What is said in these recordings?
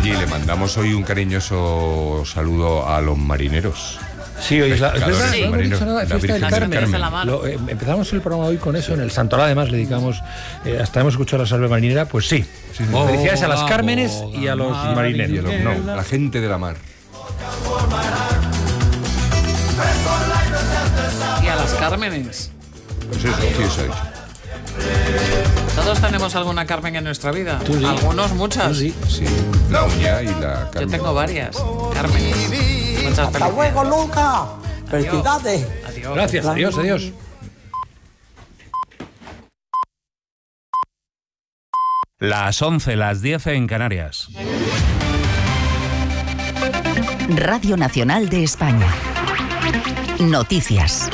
Oye, y le mandamos hoy un cariñoso saludo a los marineros. Sí, hoy es verdad, sí. No he dicho nada de fiesta del Carmen. Empezamos el programa hoy con eso, en el Santoral además le dedicamos, hasta hemos escuchado la salve marinera, pues sí. Felicidades a las Cármenes y a los marineros. No, la gente de la mar. Y a las Cármenes. Pues eso, sí, soy. Todos tenemos alguna Carmen en nuestra vida. ¿Tú sí? Algunos, muchas. Sí, la uña y la Carmen. Yo tengo varias Cármenes. Muchas Hasta luego, Luca. Adiós. Felicidades. Adiós. Gracias, adiós. Las 11, las 10 en Canarias. Radio Nacional de España. Noticias.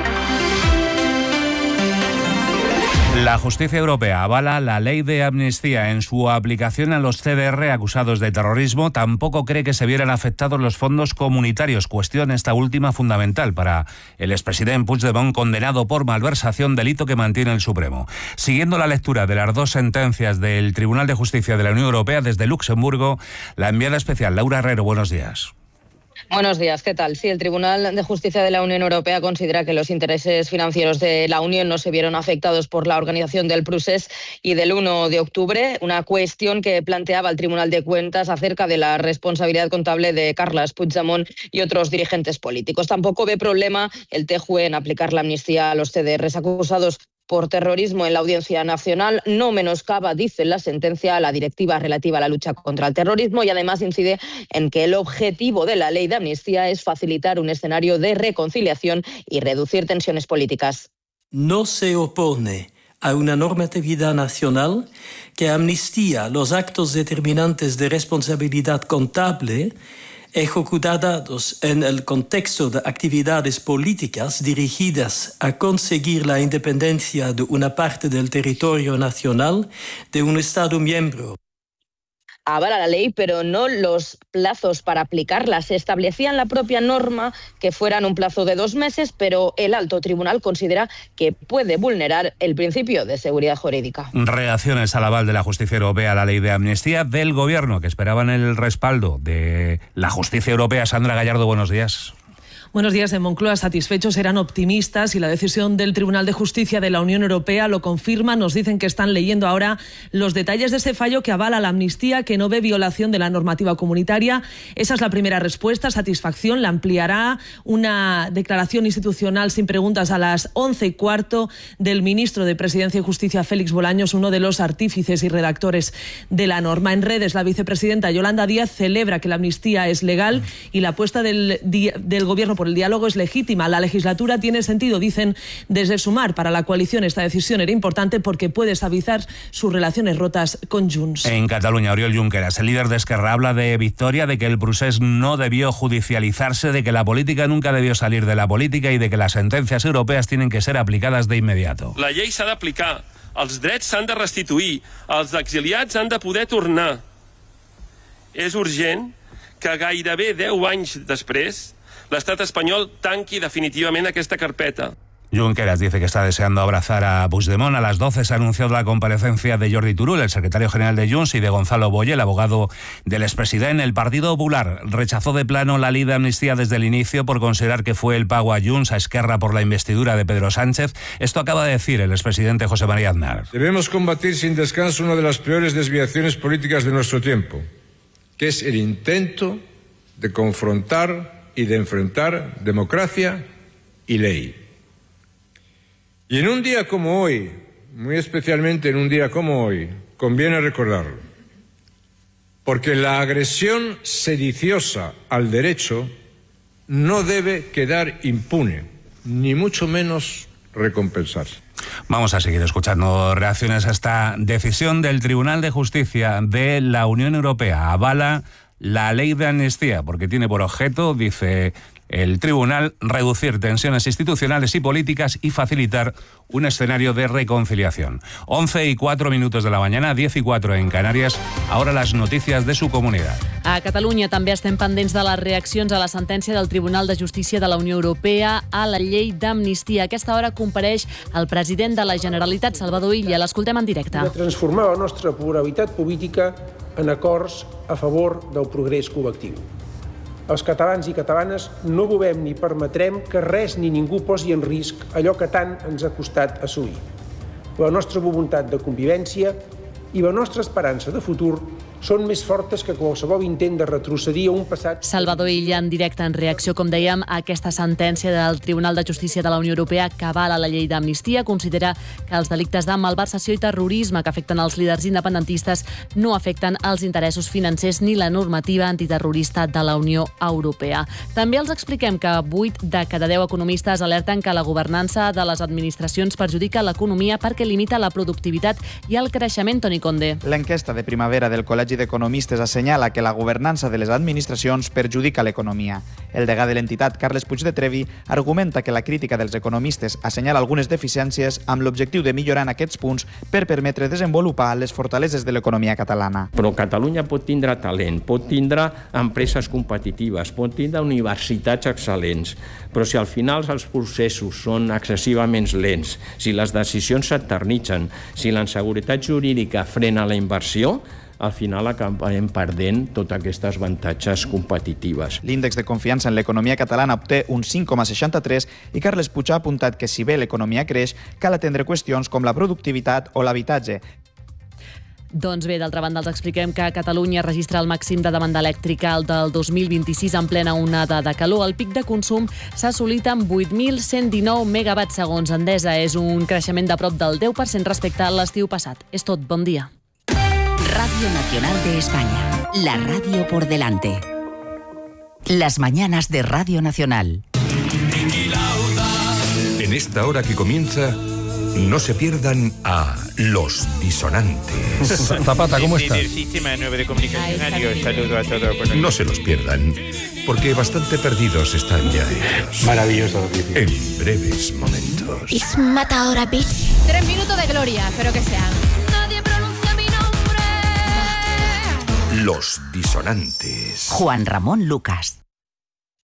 La justicia europea avala la ley de amnistía. En su aplicación a los CDR acusados de terrorismo, tampoco cree que se vieran afectados los fondos comunitarios, cuestión esta última fundamental para el expresidente Puigdemont, condenado por malversación, delito que mantiene el Supremo. Siguiendo la lectura de las dos sentencias del Tribunal de Justicia de la Unión Europea desde Luxemburgo, la enviada especial Laura Herrero, buenos días. Buenos días, ¿qué tal? Sí, el Tribunal de Justicia de la Unión Europea considera que los intereses financieros de la Unión no se vieron afectados por la organización del Procés y del 1 de octubre, una cuestión que planteaba el Tribunal de Cuentas acerca de la responsabilidad contable de Carles Puigdemont y otros dirigentes políticos. Tampoco ve problema el TJUE en aplicar la amnistía a los CDRs acusados por terrorismo en la Audiencia Nacional. No menoscaba, dice la sentencia, la directiva relativa a la lucha contra el terrorismo y además incide en que el objetivo de la ley de amnistía es facilitar un escenario de reconciliación y reducir tensiones políticas. No se opone a una normatividad nacional que amnistía los actos determinantes de responsabilidad contable ejecutados en el contexto de actividades políticas dirigidas a conseguir la independencia de una parte del territorio nacional de un Estado miembro. Avala la ley, pero no los plazos para aplicarla. Se establecía en la propia norma que fueran un plazo de 2 meses, pero el alto tribunal considera que puede vulnerar el principio de seguridad jurídica. Reacciones al aval de la justicia europea a la ley de amnistía del gobierno, que esperaban el respaldo de la justicia europea. Sandra Gallardo, buenos días. Buenos días. En Moncloa, satisfechos, eran optimistas y la decisión del Tribunal de Justicia de la Unión Europea lo confirma. Nos dicen que están leyendo ahora los detalles de ese fallo que avala la amnistía, que no ve violación de la normativa comunitaria. Esa es la primera respuesta, satisfacción. La ampliará una declaración institucional sin preguntas a las 11:15 del ministro de Presidencia y Justicia, Félix Bolaños, uno de los artífices y redactores de la norma. En redes, la vicepresidenta Yolanda Díaz celebra que la amnistía es legal y la apuesta del Gobierno por el diálogo es legítima. La legislatura tiene sentido, dicen desde Sumar. Para la coalición esta decisión era importante porque puede suavizar sus relaciones rotas con Junts. En Cataluña, Oriol Junqueras, el líder de Esquerra, habla de victoria, de que el procés no debió judicializarse, de que la política nunca debió salir de la política y de que las sentencias europeas tienen que ser aplicadas de inmediato. La llei s'ha d'aplicar, els drets s'han de restituir, els exiliats han de poder tornar. És urgent que gairebé 10 anys després l'estat espanyol tanqui definitivament aquesta carpeta. Junqueras dice que está deseando abrazar a Puigdemont. A las 12 se ha anunciado la comparecencia de Jordi Turull, el secretario general de Junts, y de Gonzalo Boye, el abogado del expresidente. El Partido Popular rechazó de plano la ley de amnistía desde el inicio por considerar que fue el pago a Junts, a Esquerra, por la investidura de Pedro Sánchez. Esto acaba de decir el expresidente José María Aznar. Debemos combatir sin descanso una de las peores desviaciones políticas de nuestro tiempo, que es el intento de confrontar y de enfrentar democracia y ley. Y en un día como hoy, muy especialmente en un día como hoy, conviene recordarlo, porque la agresión sediciosa al derecho no debe quedar impune, ni mucho menos recompensarse. Vamos a seguir escuchando reacciones a esta decisión del Tribunal de Justicia de la Unión Europea. Avala la ley de amnistía porque tiene por objeto, dice el tribunal, reducir tensiones institucionales y políticas y facilitar un escenario de reconciliación. 11:04 de la mañana, 10:04 en Canàries. Ahora las noticias de su comunidad. A Catalunya també estem pendents de les reaccions a la sentència del Tribunal de Justícia de la Unió Europea a la llei d'amnistia. A aquesta hora compareix el president de la Generalitat, Salvador Illa. L'escoltem en directe. De transformar la nostra pluralitat política en acords a favor del progrés col·lectiu. Els catalans i catalanes no volem ni permetrem que res ni ningú posi en risc allò que tant ens ha costat assolir. La nostra voluntat de convivència i la nostra esperança de futur són més fortes que qualsevol intent de retrocedir a un passat... Salvador Illa en directe en reacció, com dèiem, a aquesta sentència del Tribunal de Justícia de la Unió Europea que avala la llei d'amnistia. Considera que els delictes de malversació i terrorisme que afecten els líders independentistes no afecten els interessos financers ni la normativa antiterrorista de la Unió Europea. També els expliquem que 8 de cada 10 economistes alerten que la governança de les administracions perjudica l'economia perquè limita la productivitat i el creixement. Toni Conde. L'enquesta de primavera del Col·legi d'Economistes assenyala que la governança de les administracions perjudica l'economia. El degà de l'entitat, Carles Puig de Trevi, argumenta que la crítica dels economistes assenyala algunes deficiències amb l'objectiu de millorar en aquests punts per permetre desenvolupar les fortaleses de l'economia catalana. Però Catalunya pot tindre talent, pot tindre empreses competitives, pot tindre universitats excel·lents, però si al final els processos són excessivament lents, si les decisions s'eternitzen, si la inseguretat jurídica frena la inversió, al final acabem perdent tots aquests avantatges competitius. L'índex de confiança en l'economia catalana obté un 5,63 i Carles Puig ha apuntat que si bé l'economia creix, cal atendre qüestions com la productivitat o l'habitatge. Doncs bé, d'altra banda, els expliquem que Catalunya registra el màxim de demanda elèctrica el del 2026 en plena onada de calor. El pic de consum s'ha assolit amb 8.119 megawatts segons Endesa. És un creixement de prop del 10% respecte a l'estiu passat. És tot, bon dia. Radio Nacional de España, la radio por delante. Las mañanas de Radio Nacional. En esta hora que comienza, no se pierdan a Los Disonantes. Zapata, ¿cómo estás? Del sistema 9 de comunicación. Adiós, saludo a todos. No se los pierdan, porque bastante perdidos están ya ellos. Maravilloso. En breves momentos. It's Matadora Beach. 3 minutos de gloria, espero que sean. Nadie pronuncia mi nombre. Los Disonantes. Juan Ramón Lucas.